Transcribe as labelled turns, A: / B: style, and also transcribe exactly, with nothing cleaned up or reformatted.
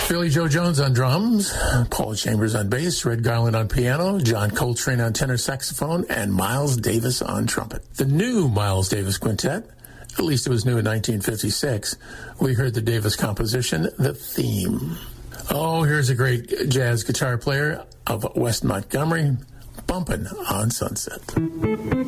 A: Billy Joe Jones on drums, Paul Chambers on bass, Red Garland on piano, John Coltrane on tenor saxophone, and Miles Davis on trumpet. The new Miles Davis Quintet, at least it was new in nineteen fifty-six, we heard the Davis composition, The Theme. Oh, here's a great jazz guitar player of West Montgomery, bumping on Sunset.